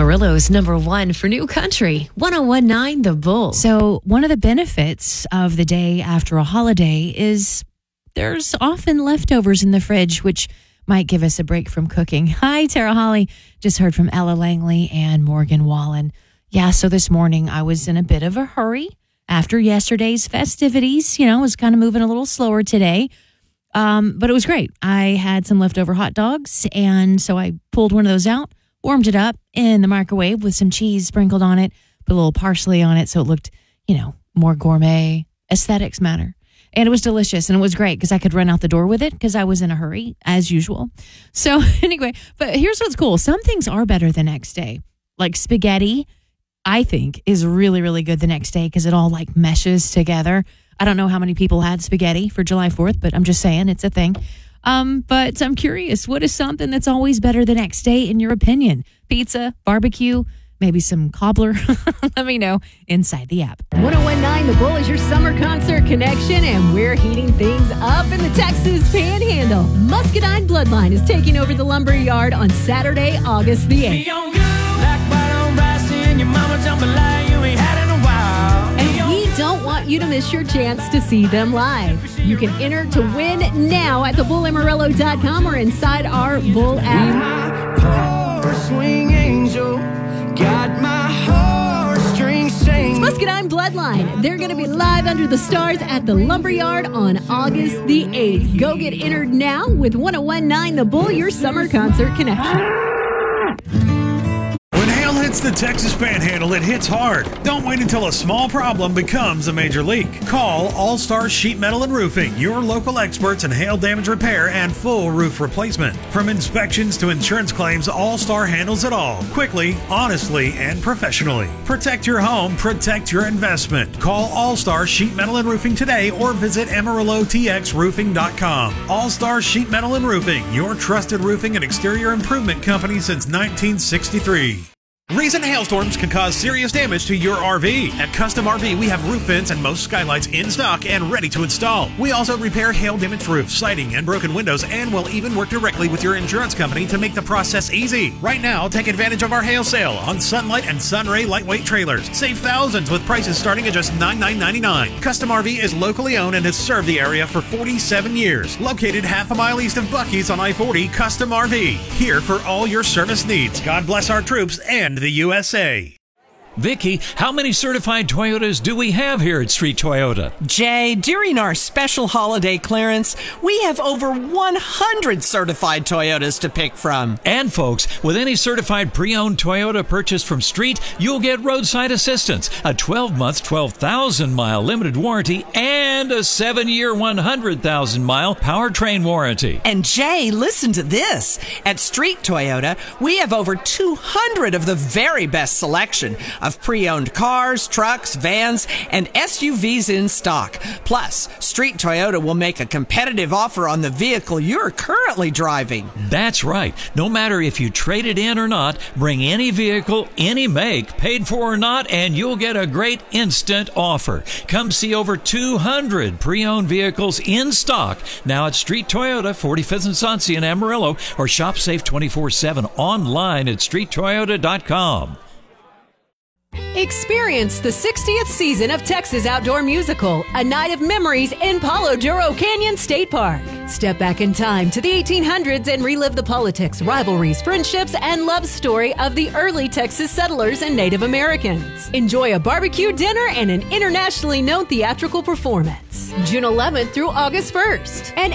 Amarillo's number one for new country, 1019 The Bull. So one of the benefits of the day after a holiday is there's often leftovers in the fridge, which might give us a break from cooking. Hi, Tara Holly. Just heard from Ella Langley and Morgan Wallen. Yeah, so this morning I was in a bit of a hurry after yesterday's festivities. You know, was kind of moving a little slower today. But it was great. I had some leftover hot dogs, and so I pulled one of those out, warmed it up in the microwave with some cheese sprinkled on it, put a little parsley on it so it looked, more gourmet. Aesthetics matter. And it was delicious, and it was great because I could run out the door with it because I was in a hurry, as usual. So anyway, but here's what's cool. Some things are better the next day. Like spaghetti, I think, is really, really good the next day because it all meshes together. I don't know how many people had spaghetti for July 4th, but I'm just saying it's a thing. But I'm curious, what is something that's always better the next day in your opinion? Pizza, barbecue, maybe some cobbler? Let me know inside the app. 1019 The Bull is your summer concert connection, and we're heating things up in the Texas Panhandle. Muscadine Bloodline is taking over the Lumber Yard on Saturday, August the 8th. And we don't want you to miss your chance to see them live. You can enter to win now at thebulamarillo.com or inside our Bull app. It's Muscadine Bloodline. They're going to be live under the stars at the Lumberyard on August the 8th. Go get entered now with 1019 The Bull, your summer concert connection. When hail hits the Texas Panhandle, it hits hard. Don't wait until a small problem becomes a major leak. Call All Star Sheet Metal and Roofing, your local experts in hail damage repair and full roof replacement. From inspections to insurance claims, All Star handles it all, quickly, honestly, and professionally. Protect your home, protect your investment. Call All Star Sheet Metal and Roofing today or visit AmarilloTXRoofing.com. All Star Sheet Metal and Roofing, your trusted roofing and exterior improvement company since 1963. Recent hailstorms can cause serious damage to your RV. At Custom RV, we have roof vents and most skylights in stock and ready to install. We also repair hail-damaged roofs, siding, and broken windows, and will even work directly with your insurance company to make the process easy. Right now, take advantage of our hail sale on Sunlight and Sunray lightweight trailers. Save thousands with prices starting at just $9,999. Custom RV is locally owned and has served the area for 47 years. Located half a mile east of Buc-ee's on I-40, Custom RV. Here for all your service needs. God bless our troops and the USA. Vicky, how many certified Toyotas do we have here at Street Toyota? Jay, during our special holiday clearance, we have over 100 certified Toyotas to pick from. And folks, with any certified pre-owned Toyota purchased from Street, you'll get roadside assistance, a 12-month, 12,000-mile limited warranty, and a 7-year, 100,000-mile powertrain warranty. And Jay, listen to this. At Street Toyota, we have over 200 of the very best selection of pre-owned cars, trucks, vans, and SUVs in stock. Plus, Street Toyota will make a competitive offer on the vehicle you're currently driving. That's right. No matter if you trade it in or not, bring any vehicle, any make, paid for or not, and you'll get a great instant offer. Come see over 200 pre-owned vehicles in stock now at Street Toyota, 45th and Sonsia in Amarillo, or shop safe 24/7 online at streettoyota.com. Experience the 60th season of Texas Outdoor Musical, A Night of Memories in Palo Duro Canyon State Park. Step back in time to the 1800s and relive the politics, rivalries, friendships, and love story of the early Texas settlers and Native Americans. Enjoy a barbecue dinner and an internationally known theatrical performance. June 11th through August 1st. And